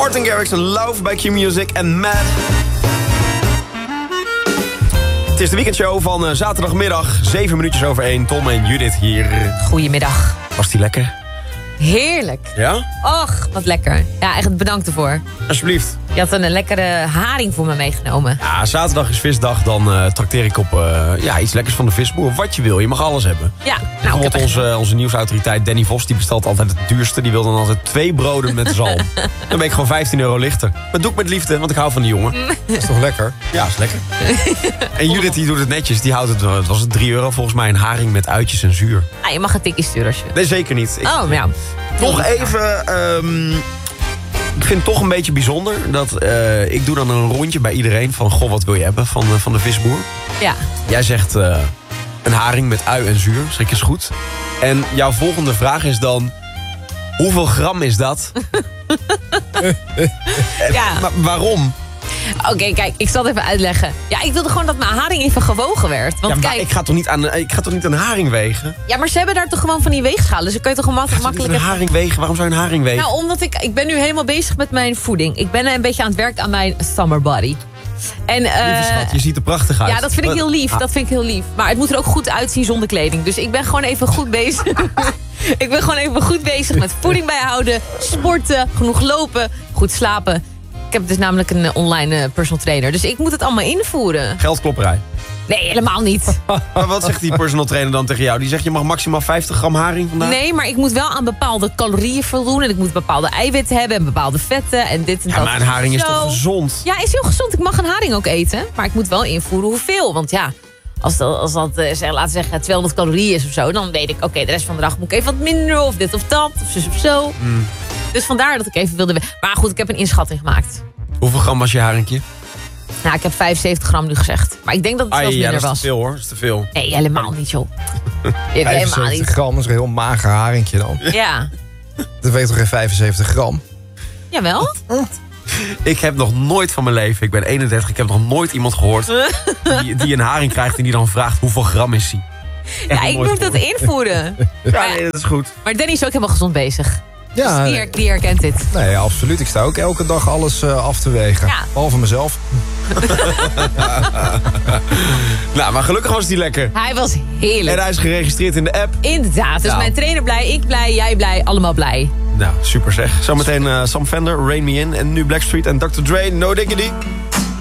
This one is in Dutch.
Martin Garrix en Love bij Q-Music en Mad. Het is de weekendshow van zaterdagmiddag, 7 minuutjes over 1. Tom en Judith hier. Goedemiddag. Was die lekker? Heerlijk. Ja? Och, wat lekker. Ja, echt bedankt ervoor. Alsjeblieft. Je had een lekkere haring voor me meegenomen. Ja, zaterdag is visdag, dan trakteer ik op iets lekkers van de visboer. Wat je wil, je mag alles hebben. Ja, Bijvoorbeeld onze nieuwsautoriteit Danny Vos, die bestelt altijd het duurste. Die wil dan altijd 2 broden met zalm. Dan ben ik gewoon €15 lichter. Dat doe ik met liefde, want ik hou van die jongen. Dat is toch lekker? Ja, is lekker. En Judith die doet het netjes, die houdt het was het €3 volgens mij, een haring met uitjes en zuur. Ah, je mag een tikje sturen als je wil. Nee, zeker niet. Ja. Nog even, ik vind het toch een beetje bijzonder dat ik doe dan een rondje bij iedereen van, goh, wat wil je hebben van de visboer? Ja. Jij zegt een haring met ui en zuur, schrik eens goed. En jouw volgende vraag is dan, hoeveel gram is dat? Ja. Maar waarom? Oké, kijk, ik zal het even uitleggen. Ja, ik wilde gewoon dat mijn haring even gewogen werd. Want Ja, maar kijk, ik ga toch niet een haring wegen? ja, maar ze hebben daar toch gewoon van die weegschalen. Dus dan kun je toch makkelijk Een haring wegen? Waarom zou je een haring wegen? Nou, omdat ik ben nu helemaal bezig met mijn voeding. Ik ben een beetje aan het werk aan mijn summer body. En, Lieve schat, je ziet er prachtig uit. ja, dat vind ik heel lief. Dat vind ik heel lief. Maar het moet er ook goed uitzien zonder kleding. Dus ik ben gewoon even goed bezig. Ik ben gewoon even goed bezig met voeding bijhouden, sporten, genoeg lopen, goed slapen. Ik heb dus namelijk een online personal trainer. Dus ik moet het allemaal invoeren. Geldklopperij. Nee, helemaal niet. Maar wat zegt die personal trainer dan tegen jou? Die zegt, je mag maximaal 50 gram haring vandaag? Nee, maar ik moet wel aan bepaalde calorieën voldoen. En ik moet bepaalde eiwitten hebben en bepaalde vetten en dit en dat. Ja, maar een haring is Zo. toch gezond? Ja, is heel gezond. Ik mag een haring ook eten. Maar ik moet wel invoeren hoeveel. Want ja, als dat laten we zeggen 200 calorieën is of zo, dan weet ik, oké, de rest van de dag moet ik even wat minder of dit of dat. Of zus of zo. Dus vandaar dat ik even wilde... Maar goed, ik heb een inschatting gemaakt. Hoeveel gram was je haringje? Nou, ik heb 75 gram nu gezegd. Maar ik denk dat het zelfs minder dat is was. te veel hoor, dat is te veel. Nee, helemaal niet, joh. Helemaal 75 niet. gram is een heel mager haringje dan. Ja. Dat weegt toch geen 75 gram? Jawel. Ik heb nog nooit van mijn leven, ik ben 31, ik heb nog nooit iemand gehoord die een haring krijgt en die dan vraagt hoeveel gram is hij. Ja, ik moet dat invoeren. Ja, nee, dat is goed. Maar Danny is ook helemaal gezond bezig. Ja, Dus die herkent dit. nee, absoluut. Ik sta ook elke dag alles af te wegen. Ja. Behalve mezelf. Nou, maar gelukkig was die lekker. Hij was heerlijk. En hij is geregistreerd in de app. Inderdaad. Dus Nou. mijn trainer blij, ik blij, jij blij, allemaal blij. Nou, super zeg. Zometeen Sam Fender, Rain Me In. En nu Blackstreet en Dr. Dre, No Diggity.